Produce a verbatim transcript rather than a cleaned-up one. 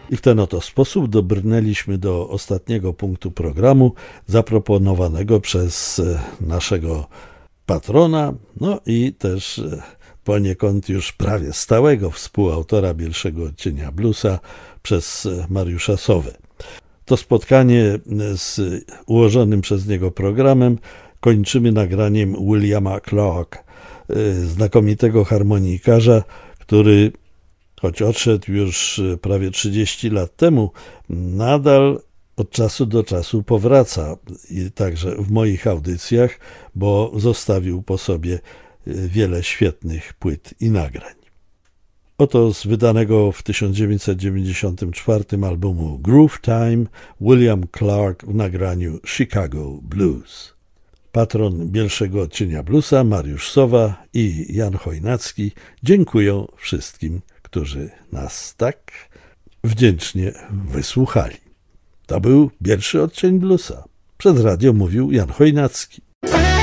I w ten oto sposób dobrnęliśmy do ostatniego punktu programu zaproponowanego przez naszego patrona, no i też poniekąd już prawie stałego współautora Bielszego Cienia Bluesa przez Mariusza Sowę. To spotkanie z ułożonym przez niego programem kończymy nagraniem Williama Clarke, znakomitego harmonikarza, który choć odszedł już prawie trzydzieści lat temu, nadal od czasu do czasu powraca i także w moich audycjach, bo zostawił po sobie wiele świetnych płyt i nagrań. Oto z wydanego w tysiąc dziewięćset dziewięćdziesiątym czwartym albumu Groove Time William Clarke w nagraniu Chicago Blues. Patron Bielszego Cienia Bluesa Mariusz Sowa i Jan Chojnacki dziękuję wszystkim, którzy nas tak wdzięcznie wysłuchali. To był Bielszy Odcień Bluesa. Przed radio mówił Jan Chojnacki.